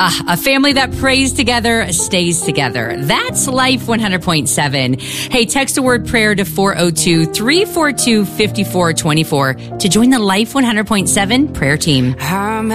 A family that prays together stays together. That's Life 100.7. Hey, text the word prayer to 402-342-5424 to join the Life 100.7 prayer team.